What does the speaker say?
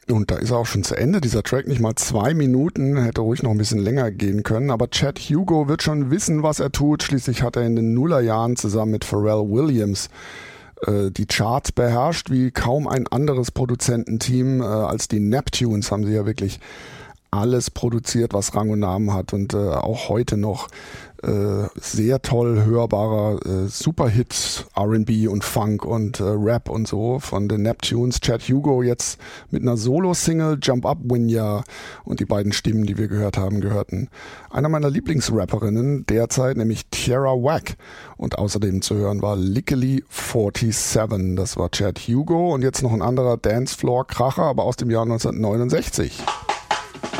Und da ist er auch schon zu Ende, dieser Track, nicht mal 2 Minuten, hätte ruhig noch ein bisschen länger gehen können, aber Chad Hugo wird schon wissen, was er tut. Schließlich hat er in den Nullerjahren zusammen mit Pharrell Williams die Charts beherrscht, wie kaum ein anderes Produzententeam. Als die Neptunes haben sie ja wirklich alles produziert, was Rang und Namen hat, und auch heute noch sehr toll hörbarer Superhit R&B und Funk und Rap und so von den Neptunes. Chad Hugo jetzt mit einer Solo-Single, Jump Up Winya, und die beiden Stimmen, die wir gehört haben, gehörten einer meiner Lieblingsrapperinnen derzeit, nämlich Tierra Whack, und außerdem zu hören war Lickily 47, das war Chad Hugo, und jetzt noch ein anderer Dancefloor-Kracher, aber aus dem Jahr 1969.